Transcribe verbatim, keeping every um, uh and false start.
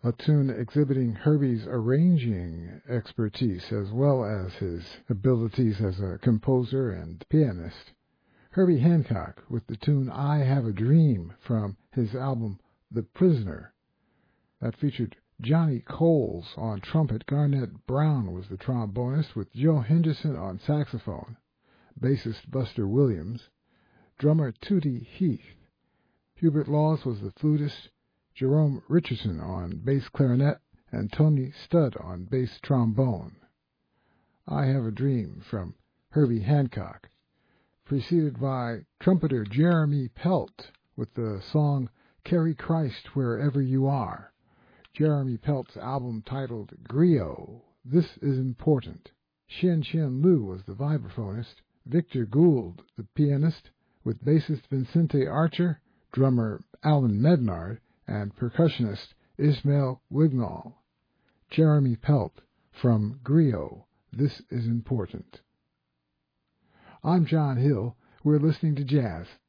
a tune exhibiting Herbie's arranging expertise as well as his abilities as a composer and pianist. Herbie Hancock with the tune I Have a Dream from his album The Prisoner. That featured Johnny Coles on trumpet. Garnett Brown was the trombonist with Joe Henderson on saxophone, bassist Buster Williams, drummer Tootie Heath. Hubert Laws was the flutist, Jerome Richardson on bass clarinet, and Tony Studd on bass trombone. I Have a Dream from Herbie Hancock, preceded by trumpeter Jeremy Pelt with the song Carry Christ Wherever You Are. Jeremy Pelt's album titled Griot, This Is Important. Shin Shin Lu was the vibraphonist, Victor Gould the pianist, with bassist Vincente Archer, drummer Alan Mednard, and percussionist Ismail Wignall. Jeremy Pelt from Griot, This Is Important. I'm John Hill. We're listening to jazz